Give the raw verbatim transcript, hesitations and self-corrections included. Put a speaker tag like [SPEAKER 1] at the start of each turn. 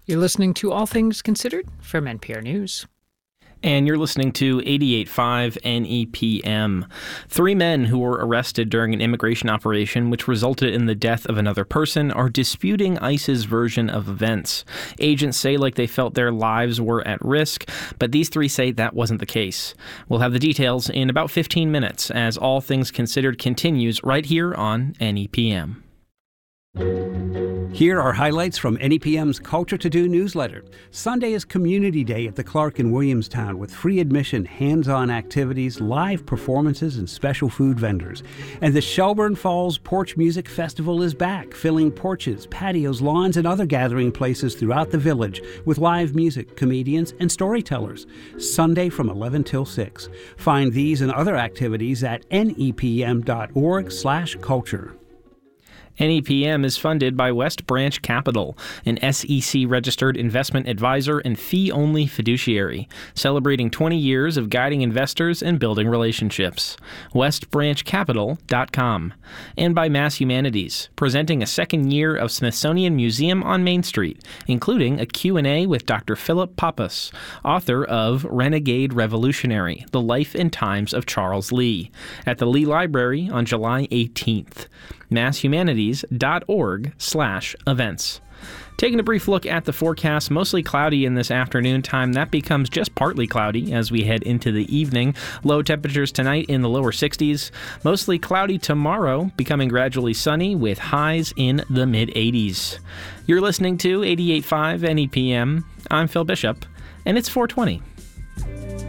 [SPEAKER 1] You're listening to All Things Considered from N P R News.
[SPEAKER 2] And you're listening to eighty-eight point five N E P M. Three men who were arrested during an immigration operation which resulted in the death of another person are disputing ICE's version of events. Agents say like they felt their lives were at risk, but these three say that wasn't the case. We'll have the details in about fifteen minutes as All Things Considered continues right here on N E P M.
[SPEAKER 3] Here are highlights from N E P M's Culture to Do newsletter. Sunday is Community Day at the Clark in Williamstown with free admission, hands-on activities, live performances, and special food vendors. And the Shelburne Falls Porch Music Festival is back, filling porches, patios, lawns, and other gathering places throughout the village with live music, comedians, and storytellers. Sunday from eleven till six. Find these and other activities at nepm.org slash culture.
[SPEAKER 2] N E P M is funded by West Branch Capital, an S E C-registered investment advisor and fee-only fiduciary, celebrating twenty years of guiding investors and building relationships. west branch capital dot com. And by Mass Humanities, presenting a second year of Smithsonian Museum on Main Street, including a Q and A with Doctor Philip Pappas, author of Renegade Revolutionary, The Life and Times of Charles Lee, at the Lee Library on July eighteenth. mass humanities dot org slash events. Taking a brief look at the forecast, mostly cloudy in this afternoon time. That becomes just partly cloudy as we head into the evening. Low temperatures tonight in the lower sixties. Mostly cloudy tomorrow, becoming gradually sunny with highs in the mid-eighties. You're listening to eighty-eight point five N E P M. I'm Phil Bishop, and it's four twenty.